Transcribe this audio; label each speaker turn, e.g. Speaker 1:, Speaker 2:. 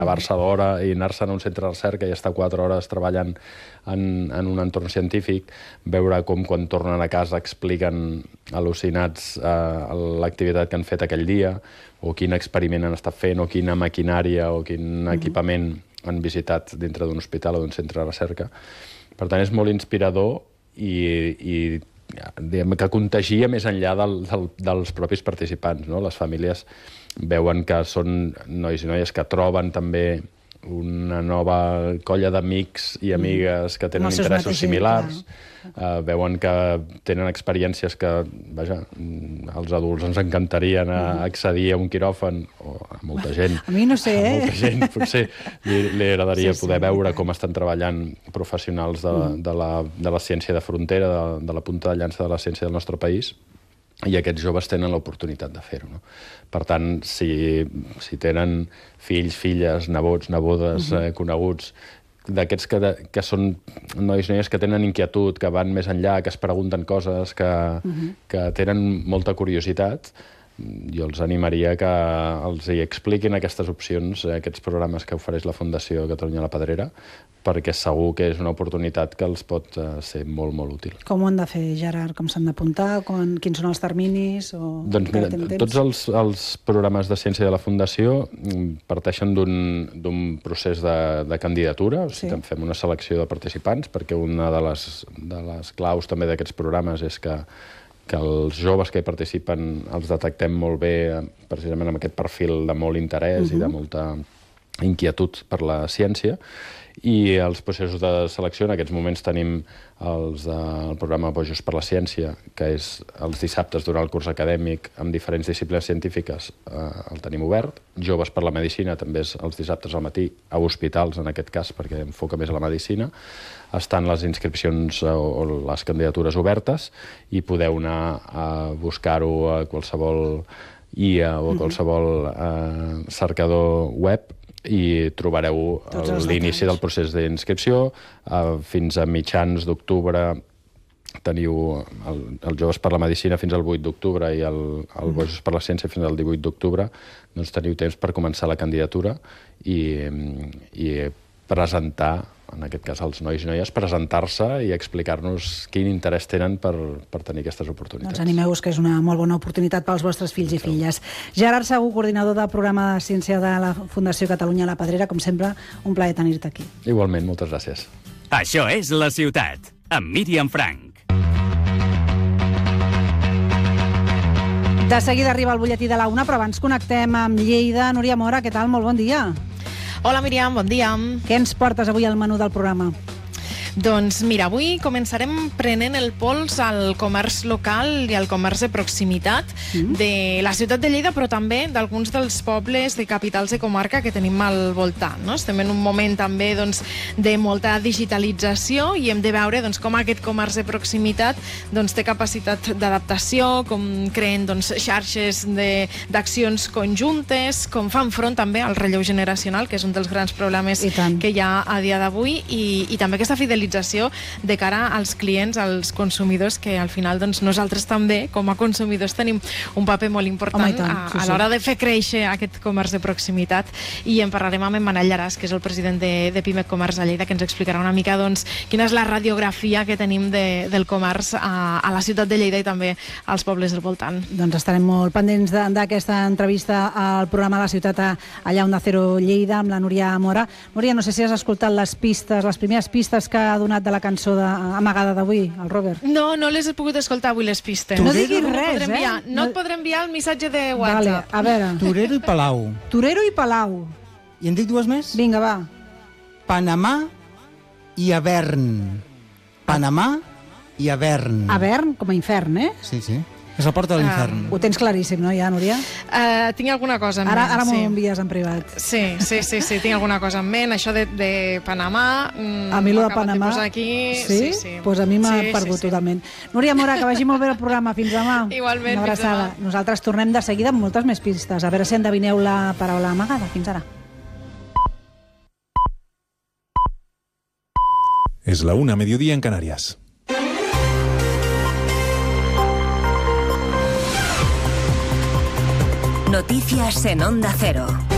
Speaker 1: llevar-se d'hora i anar-se a un centre de recerca i estar 4 hores treballant en un entorn científic, veure com quan tornen a casa expliquen al·lucinats l'activitat que han fet aquell dia, o quin experiment han estat fent, o quina maquinària o quin equipament han visitat dintre d'un hospital o d'un centre de recerca. Per tant, és molt inspirador i diguem que contagia més enllà dels propis participants. Les famílies veuen que són nois i noies que troben també una nova colla d'amics i amigues que tenen interessos similars, veuen que tenen experiències que, vaja, als adults ens encantarien accedir a un quiròfan, o a molta gent.
Speaker 2: A mi no sé,
Speaker 1: a molta gent, potser li agradaria poder veure com estan treballant professionals de la ciència de frontera, de la punta de llança de la ciència del nostre país, i aquests joves tenen l'oportunitat de fer-ho. Per tant, si tenen fills, filles, nebots, nebodes, coneguts, d'aquests que són nois i noies que tenen inquietud, que van més enllà, que es pregunten coses, que tenen molta curiositat, jo els animaria que els hi expliquin aquestes opcions, aquests programes que ofereix la Fundació Catalunya la Pedrera, perquè segur que és una oportunitat que els pot ser molt, molt útil.
Speaker 2: Com ho han de fer, Gerard? Com s'han d'apuntar? Quins són els terminis?
Speaker 1: Doncs mira, tots els programes de ciència de la Fundació parteixen d'un procés de candidatura, o sigui, fem una selecció de participants, perquè una de les claus també d'aquests programes és que els joves que hi participen els detectem molt bé precisament amb aquest perfil de molt interès i de molta inquietud per la ciència, i els processos de selecció, en aquests moments tenim el programa Bojos per la Ciència, que és els dissabtes durant el curs acadèmic amb diferents disciplines científiques, el tenim obert. Joves per la Medicina també és els dissabtes al matí, a hospitals en aquest cas, perquè enfoca més a la medicina. Estan les inscripcions o les candidatures obertes i podeu anar a buscar-ho a qualsevol IA o a qualsevol cercador web i trobareu l'inici del procés d'inscripció. Fins a mitjans d'octubre teniu els Joves per la Medicina fins al 8 d'octubre i el Bojos per la Ciència fins al 18 d'octubre. Doncs teniu temps per començar la candidatura i presentar, en aquest cas els nois i noies, presentar-se i explicar-nos quin interès tenen per tenir aquestes oportunitats.
Speaker 2: Doncs animeu-vos, que és una molt bona oportunitat pels vostres fills i filles. Gerard Segú, coordinador del programa de ciència de la Fundació Catalunya la Pedrera, com sempre, un plaer tenir-te aquí.
Speaker 1: Igualment, moltes gràcies.
Speaker 3: Això és La Ciutat, amb Míriam Frank.
Speaker 2: De seguida arriba el butlletí de la 1, però abans connectem amb Lleida. Núria Mora, què tal? Molt bon dia.
Speaker 4: Hola, Míriam, bon dia.
Speaker 2: Què ens portes avui al menú del programa?
Speaker 4: Doncs mira, avui començarem prenent el pols al comerç local i al comerç de proximitat de la ciutat de Lleida, però també d'alguns dels pobles de capitals de comarca que tenim al voltant. Estem en un moment també de molta digitalització i hem de veure com aquest comerç de proximitat té capacitat d'adaptació, com creen xarxes d'accions conjuntes, com fan front també al relleu generacional, que és un dels grans problemes que hi ha a dia d'avui, i també aquesta fidelitat de cara als clients, als consumidors, que al final nosaltres també, com a consumidors, tenim un paper molt important a l'hora de fer créixer aquest comerç de proximitat. I en parlarem amb en Manel Llaràs, que és el president de Pimec Comerç a Lleida, que ens explicarà una mica quina és la radiografia que tenim del comerç a la ciutat de Lleida i també als pobles del voltant.
Speaker 2: Doncs estarem molt pendents d'aquesta entrevista al programa La Ciutat allà on Cero Lleida, amb la Núria Mora. Núria, no sé si has escoltat les primeres pistes que ha donat de la cançó amagada d'avui, el Robert.
Speaker 4: No les he pogut escoltar avui, les pistes.
Speaker 2: No diguis res,
Speaker 4: No et podré enviar el missatge de WhatsApp.
Speaker 2: A veure.
Speaker 5: Torero i Palau.
Speaker 2: Torero i Palau.
Speaker 5: I en dic dues més?
Speaker 2: Vinga, va.
Speaker 5: Panamà i Avern. Panamà i Avern.
Speaker 2: Avern, com a infern, eh?
Speaker 5: Sí. És la porta de l'infern.
Speaker 2: Ho tens claríssim, no, ja, Núria?
Speaker 4: Tinc alguna cosa en ment.
Speaker 2: Ara m'ho envies en privat.
Speaker 4: Sí, tinc alguna cosa en ment. Això de Panamà...
Speaker 2: A mi lo de Panamà... Sí? Doncs a mi m'ha perdut totalment. Núria Mora, que vagi molt bé el programa. Fins demà.
Speaker 4: Igualment,
Speaker 2: una abraçada.
Speaker 4: fins demà.
Speaker 2: Nosaltres tornem de seguida amb moltes més pistes. A veure si endevineu la paraula amagada. Fins ara.
Speaker 6: Es la 1, mediodía en Canarias.
Speaker 7: Noticias en Onda Cero.